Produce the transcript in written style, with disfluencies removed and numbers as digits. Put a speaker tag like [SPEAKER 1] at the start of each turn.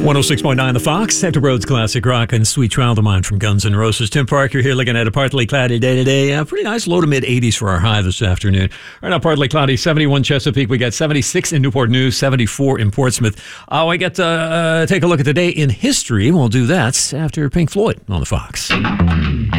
[SPEAKER 1] 106.9 The Fox, Hector Rhodes Classic Rock, and Sweet Child of Mine from Guns N' Roses. Tim Parker here looking at a partly cloudy day today. Pretty nice, low to mid 80s for our high this afternoon. Right now, partly cloudy, 71 Chesapeake. We got 76 in Newport News, 74 in Portsmouth. I get to take a look at the day in history. We'll do that after Pink Floyd on The Fox.